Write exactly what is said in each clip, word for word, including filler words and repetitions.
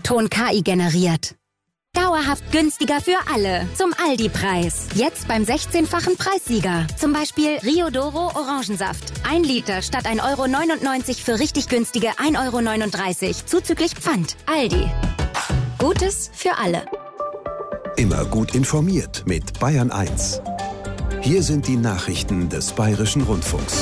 Ton K I generiert. Dauerhaft günstiger für alle. Zum Aldi-Preis. Jetzt beim sechzehnfachen Preissieger. Zum Beispiel Rio Doro Orangensaft. Ein Liter statt ein Euro neunundneunzig für richtig günstige ein Euro neununddreißig. Zuzüglich Pfand. Aldi. Gutes für alle. Immer gut informiert mit Bayern eins. Hier sind die Nachrichten des Bayerischen Rundfunks.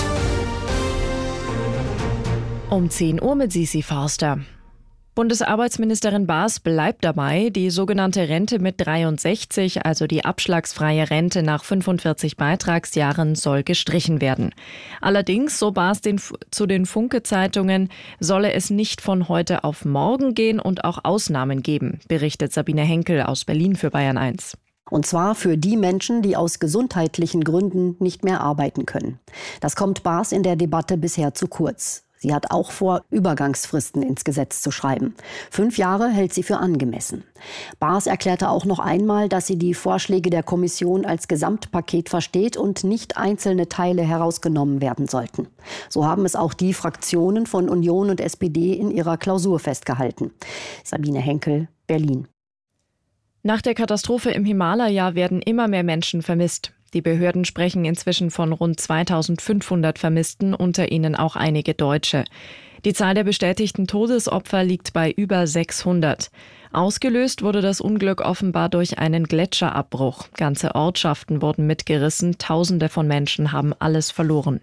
Um zehn Uhr mit Sisi Forster. Bundesarbeitsministerin Baas bleibt dabei, die sogenannte Rente mit dreiundsechzig, also die abschlagsfreie Rente nach fünfundvierzig Beitragsjahren, soll gestrichen werden. Allerdings, so Baas den, zu den Funke-Zeitungen, solle es nicht von heute auf morgen gehen und auch Ausnahmen geben, berichtet Sabine Henkel aus Berlin für Bayern eins. Und zwar für die Menschen, die aus gesundheitlichen Gründen nicht mehr arbeiten können. Das kommt Baas in der Debatte bisher zu kurz. Sie hat auch vor, Übergangsfristen ins Gesetz zu schreiben. Fünf Jahre hält sie für angemessen. Baas erklärte auch noch einmal, dass sie die Vorschläge der Kommission als Gesamtpaket versteht und nicht einzelne Teile herausgenommen werden sollten. So haben es auch die Fraktionen von Union und S P D in ihrer Klausur festgehalten. Sabine Henkel, Berlin. Nach der Katastrophe im Himalaya werden immer mehr Menschen vermisst. Die Behörden sprechen inzwischen von rund zweitausendfünfhundert Vermissten, unter ihnen auch einige Deutsche. Die Zahl der bestätigten Todesopfer liegt bei über sechshundert. Ausgelöst wurde das Unglück offenbar durch einen Gletscherabbruch. Ganze Ortschaften wurden mitgerissen, Tausende von Menschen haben alles verloren.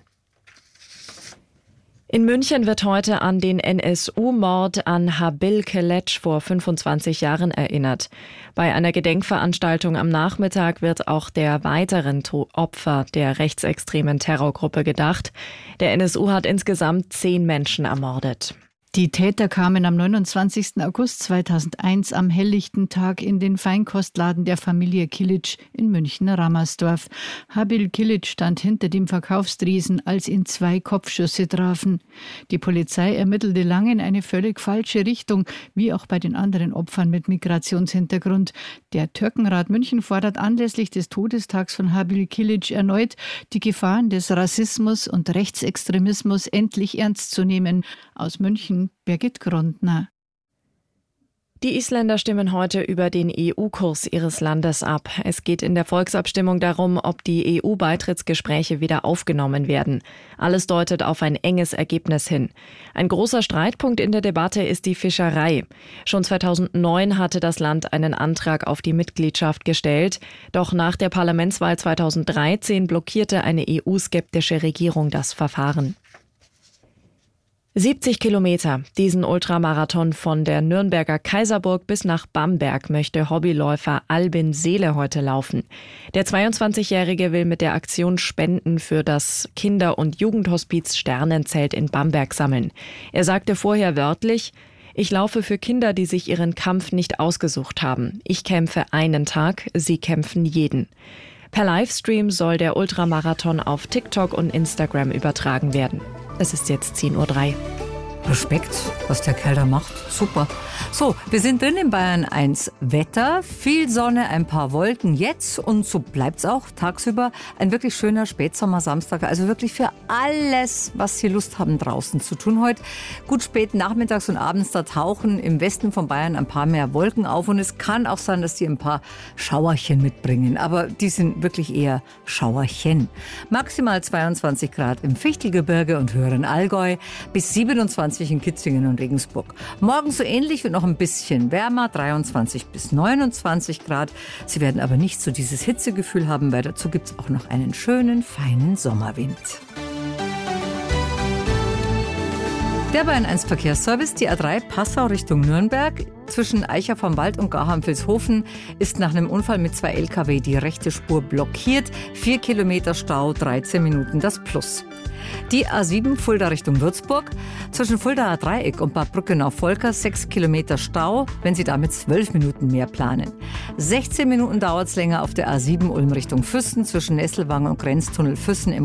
In München wird heute an den N S U-Mord an Habil Keleç vor fünfundzwanzig Jahren erinnert. Bei einer Gedenkveranstaltung am Nachmittag wird auch der weiteren Opfer der rechtsextremen Terrorgruppe gedacht. Der N S U hat insgesamt zehn Menschen ermordet. Die Täter kamen am neunundzwanzigsten August zweitausendeins am helllichten Tag in den Feinkostladen der Familie Kilic in München-Rammersdorf. Habil Kilic stand hinter dem Verkaufstriesen, als ihn zwei Kopfschüsse trafen. Die Polizei ermittelte lange in eine völlig falsche Richtung, wie auch bei den anderen Opfern mit Migrationshintergrund. Der Türkenrat München fordert anlässlich des Todestags von Habil Kilic erneut, die Gefahren des Rassismus und Rechtsextremismus endlich ernst zu nehmen. Aus München Birgit Grundner. Die Isländer stimmen heute über den E U-Kurs ihres Landes ab. Es geht in der Volksabstimmung darum, ob die E U-Beitrittsgespräche wieder aufgenommen werden. Alles deutet auf ein enges Ergebnis hin. Ein großer Streitpunkt in der Debatte ist die Fischerei. Schon zweitausendneun hatte das Land einen Antrag auf die Mitgliedschaft gestellt. Doch nach der Parlamentswahl zweitausenddreizehn blockierte eine E U-skeptische Regierung das Verfahren. siebzig Kilometer. Diesen Ultramarathon von der Nürnberger Kaiserburg bis nach Bamberg möchte Hobbyläufer Albin Seele heute laufen. Der zweiundzwanzigjährige will mit der Aktion Spenden für das Kinder- und Jugendhospiz Sternenzelt in Bamberg sammeln. Er sagte vorher wörtlich: Ich laufe für Kinder, die sich ihren Kampf nicht ausgesucht haben. Ich kämpfe einen Tag, sie kämpfen jeden. Per Livestream soll der Ultramarathon auf TikTok und Instagram übertragen werden. Es ist jetzt zehn Uhr drei. Respekt, was der Kerl da macht. Super. So, wir sind drin in Bayern eins Wetter. Viel Sonne, ein paar Wolken jetzt und so bleibt's auch tagsüber. Ein wirklich schöner Spätsommer-Samstag. Also wirklich für alles, was Sie Lust haben, draußen zu tun heute. Gut spät nachmittags und abends, da tauchen im Westen von Bayern ein paar mehr Wolken auf. Und es kann auch sein, dass die ein paar Schauerchen mitbringen. Aber die sind wirklich eher Schauerchen. Maximal zweiundzwanzig Grad im Fichtelgebirge und höheren Allgäu bis siebenundzwanzig in Kitzingen und Regensburg. Morgen so ähnlich und noch ein bisschen wärmer, dreiundzwanzig bis neunundzwanzig Grad. Sie werden aber nicht so dieses Hitzegefühl haben, weil dazu gibt es auch noch einen schönen, feinen Sommerwind. Der Bayern eins Verkehrsservice, die A drei Passau Richtung Nürnberg. Zwischen Eicher vom Wald und Garham-Vilshofen ist nach einem Unfall mit zwei L K W die rechte Spur blockiert. Vier Kilometer Stau, dreizehn Minuten das Plus. Die A sieben Fulda Richtung Würzburg. Zwischen Fuldaer Dreieck und Bad Brückenau-Volker sechs Kilometer Stau, wenn Sie damit zwölf Minuten mehr planen. sechzehn Minuten dauert es länger auf der A sieben Ulm Richtung Füssen zwischen Nesselwang und Grenztunnel Füssen im